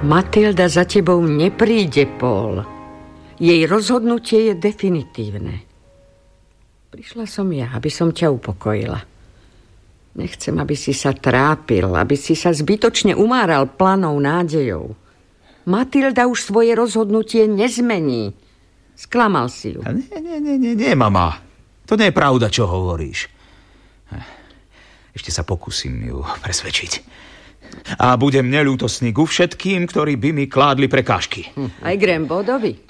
Matilda za tebou nepríde, Paul. Jej rozhodnutie je definitívne. Prišla som ja, aby som ťa upokojila. Nechcem, aby si sa trápil, aby si sa zbytočne umáral planou nádejou. Matilda už svoje rozhodnutie nezmení. Sklamal si ju. Nie, mama. To nie je pravda, čo hovoríš. Ešte sa pokúsim ju presvedčiť. A budem neľútostný ku všetkým, ktorí by mi kládli prekážky. Aj Grambodovi?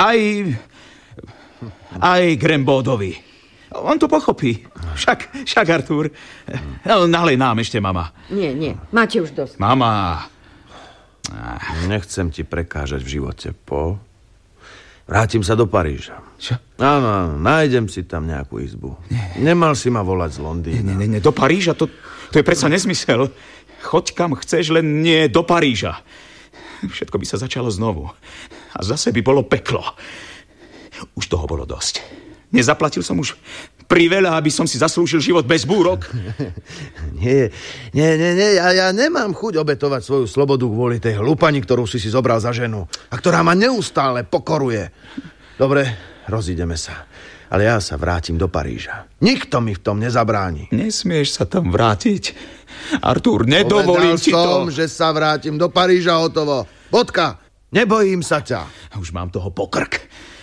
Aj Grambodovi. On to pochopí. Však Artur. Nalej nám ešte, mama. Nie. Máte už dosť. Mama. Nechcem ti prekážať v živote, Po. Vrátim sa do Paríža. Čo? Áno, nájdem si tam nejakú izbu. Nemal si ma volať z Londýna. Nie, do Paríža? To je predsa nezmysel. Choď kam chceš, len nie do Paríža. Všetko by sa začalo znovu. A zase by bolo peklo. Už toho bolo dosť. Nezaplatil som už priveľa, aby som si zaslúžil život bez búrok. Nie, ja nemám chuť obetovať svoju slobodu kvôli tej hlupani, ktorú si zobral za ženu a ktorá ma neustále pokoruje. Dobre, rozídeme sa. Ale ja sa vrátim do Paríža. Nikto mi v tom nezabráni. Nesmieš sa tam vrátiť. Artur, nedovolím ti to. Povedal som, že sa vrátim do Paríža, hotovo. Bodka, nebojím sa ťa. Už mám toho pokrk.